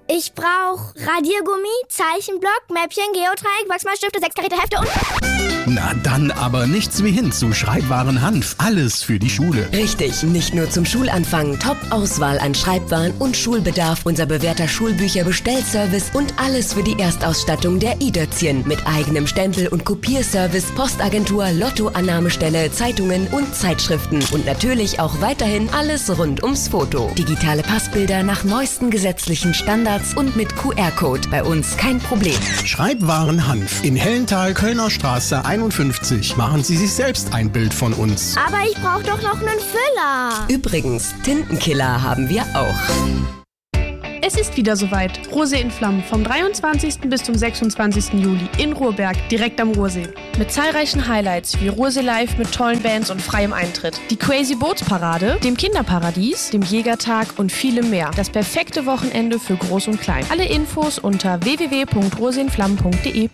Ich brauche Radiergummi, Zeichenblock, Mäppchen, Geodreieck, Wachsmalstifte, 6 Karäte Hefte und... Na dann aber nichts wie hin zu Schreibwaren Hanf. Alles für die Schule. Richtig, nicht nur zum Schulanfang. Top-Auswahl an Schreibwaren und Schulbedarf. Unser bewährter Schulbücher-Bestellservice und alles für die Erstausstattung der i-Dötzchen. Mit eigenem Stempel- und Kopierservice, Postagentur, Lottoannahmestelle, Zeitungen und Zeitschriften. Und natürlich auch weiterhin alles rund ums Foto. Digitale Passbilder nach neuesten gesetzlichen Standards und mit QR-Code. Bei uns kein Problem. Schreibwaren Hanf in Hellenthal, Kölner Straße 51. Machen Sie sich selbst ein Bild von uns. Aber ich brauche doch noch einen Füller. Übrigens, Tintenkiller haben wir auch. Es ist wieder soweit. Rosé in Flammen vom 23. bis zum 26. Juli in Ruhrberg, direkt am Ruhrsee. Mit zahlreichen Highlights wie Ruhrsee Live mit tollen Bands und freiem Eintritt. Die Crazy Bootsparade, dem Kinderparadies, dem Jägertag und vielem mehr. Das perfekte Wochenende für Groß und Klein. Alle Infos unter www.roseinflammen.de.